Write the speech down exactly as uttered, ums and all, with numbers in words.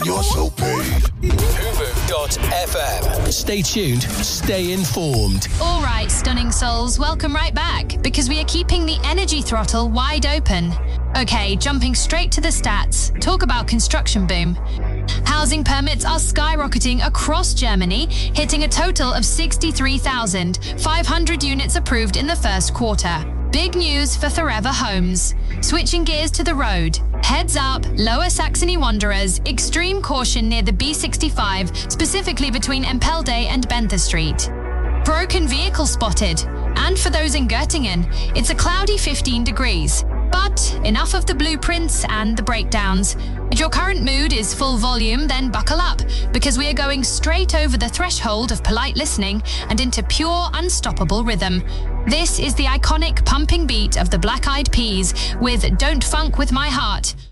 you're so paid. Fubu dot F M. Stay tuned, stay informed. All right, stunning souls, welcome right back, because we are keeping the energy throttle wide open. Okay, jumping straight to the stats. Talk about construction boom. Housing permits are skyrocketing across Germany, hitting a total of sixty-three thousand five hundred units approved in the first quarter. Big news for Forever Homes. Switching gears to the road. Heads up, Lower Saxony Wanderers, extreme caution near the B sixty-five, specifically between Empelde and Benther Street. Broken vehicle spotted. And for those in Göttingen, it's a cloudy fifteen degrees. But enough of the blueprints and the breakdowns. If your current mood is full volume, then buckle up, because we are going straight over the threshold of polite listening and into pure, unstoppable rhythm. This is the iconic pumping beat of the Black Eyed Peas with Don't Funk With My Heart,